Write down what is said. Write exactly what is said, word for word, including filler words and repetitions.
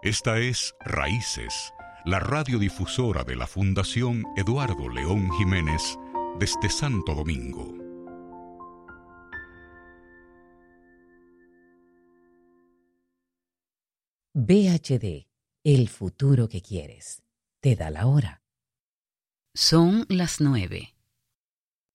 Esta es Raíces, la radiodifusora de la Fundación Eduardo León Jiménez desde Santo Domingo. V H D, el futuro que quieres. Te da la hora. Son las nueve.